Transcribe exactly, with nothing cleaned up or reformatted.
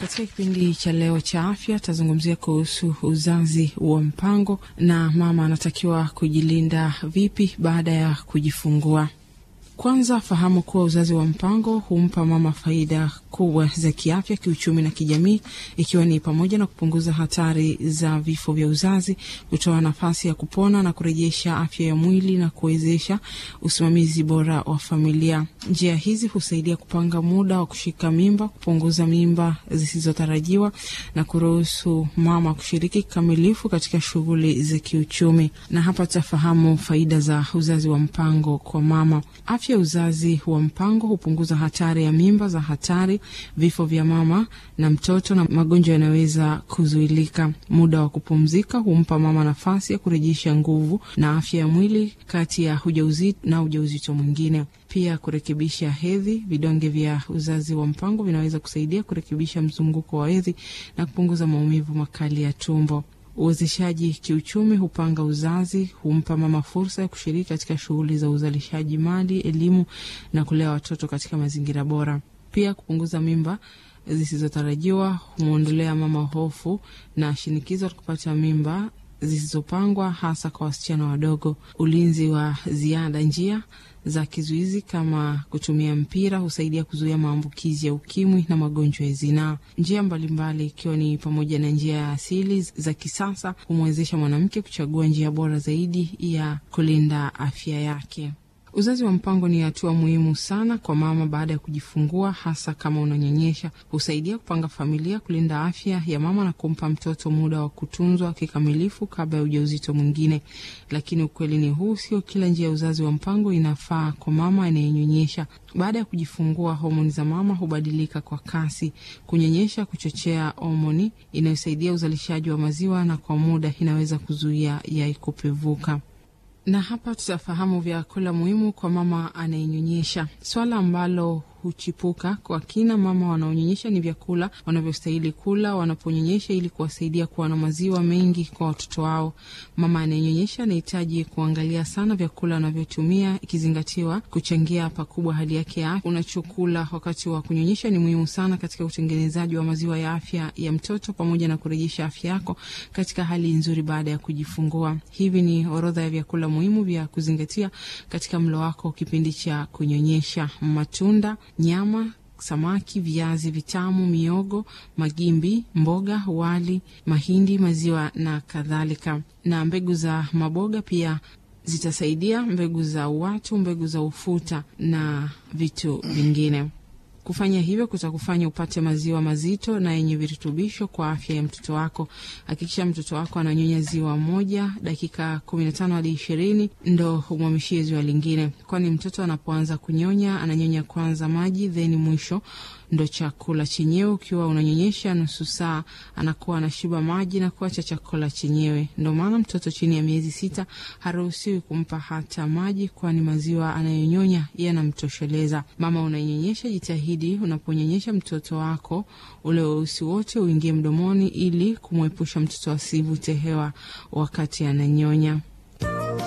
Katika kipindi cha leo cha afya tazungumzia kuhusu uzazi wa mpango na mama anatakiwa kujilinda vipi baada ya kujifungua. Kwanza fahamu kuwa uzazi wa mpango humpa mama faida kubwa za kiafya, kiuchumi na kijamii, ikiwa ni pamoja na kupunguza hatari za vifo vya uzazi, kutoa nafasi ya kupona na kurejesha afya ya mwili na kuwezesha usimamizi bora wa familia. Njia hizi husaidia kupanga muda wa kushika mimba, kupunguza mimba zisizotarajiwa na kuruhusu mama kushiriki kikamilifu katika shughuli za kiuchumi. Na hapa tutafahamu faida za uzazi wa mpango kwa mama. Afya uzazi wa mpango hupunguza hatari ya mimba za hatari, vifo vya mama na mtoto na magonjwa yanaweza kuzuilika. Muda wa kupumzika humpa mama nafasi ya kurejesha nguvu na afya ya mwili kati ya ujauzito na ujauzito mwingine. Pia kurekebisha hedhi. Vidonge vya uzazi wa mpango vinaweza kusaidia kurekebisha mzunguko wa hedhi na kupunguza maumivu makali ya tumbo. Uwezeshaji kiuchumi hupanga uzazi, humpa mama fursa ya kushiriki katika shughuli za uzalishaji mali, elimu na kulea watoto katika mazingira bora. Pia kupunguza mimba zisizotarajiwa humuondolea mama hofu na shinikizo la kupata mimba zisizopangwa, hasa kwa wasichana wadogo. Ulinzi wa ziada. Njia za kizuizi kama kutumia mpira husaidia kuzuia maambukizi ya ukimwi na magonjwa ya zinaa. Njia mbalimbali ikiwa ni pamoja na njia ya asili za kisasa humwezesha mwanamke kuchagua njia bora zaidi ya kulinda afya yake. Uzazi wa mpango ni hatua muhimu sana kwa mama baada ya kujifungua, hasa kama unanyonyesha. Husaidia kupanga familia, kulinda afya ya mama na kumpa mtoto muda wa kutunzwa kikamilifu kabla ya ujauzito mwingine. Lakini ukweli ni huu, sio kila njia ya uzazi wa mpango inafaa kwa mama anayenyonyesha. Baada ya kujifungua, homoni za mama hubadilika kwa kasi. Kunyonyesha kuchochea homoni inayosaidia uzalishaji wa maziwa na kwa muda inaweza kuzuia yai kupevuka. Na hapa tutafahamu vyakula muhimu kwa mama anayenyonyesha. Swala ambalo huchipuka kwa kina mama wanaonyonyesha ni vyakula wanavyostahili kula wanaponyonyesha ili kuwasaidia kuwa na maziwa mengi kwa watoto wao. Mama anayenyonyesha anahitaji kuangalia sana vyakula anavyotumia, ikizingatiwa kuchangia pakubwa hali yake ya afya. Unachokula wakati wa kunyonyesha ni muhimu sana katika utengenezaji wa maziwa ya afya ya mtoto pamoja na kurejesha afya yako katika hali nzuri baada ya kujifungua. Hivi ni orodha ya vyakula muhimu vya kuzingatia katika mlo wako kipindi cha kunyonyesha: matunda, nyama, samaki, viazi vitamu, miogo, magimbi, mboga, wali, mahindi, maziwa na kadhalika. Na mbegu za maboga pia zitasaidia, mbegu za uwatu, mbegu za ufuta na vitu vingine. Kufanya hivyo kutakufanya upate maziwa mazito na yenye virutubisho kwa afya ya mtoto wako. Hakikisha mtoto wako ananyonya ziwa moja dakika kumi na tano hadi ishirini, ndo umhamishie ziwa lingine. Kwani mtoto anapoanza kunyonya, ananyonya kwanza maji, then mwisho ndo chakula chenyewe. Ukiwa unanyonyesha nusu saa, anakuwa anashiba maji na kuacha chakula chenyewe. Ndo maana mtoto chini ya miezi sita haruhusiwi kumpa hata maji, kwani maziwa anayonyonya yanamtosheleza. Mama unanyonyesha, jitahidi unaponyonyesha mtoto wako ule weusi wote uingie mdomoni ili kumwepusha mtoto asivute hewa wakati ananyonya.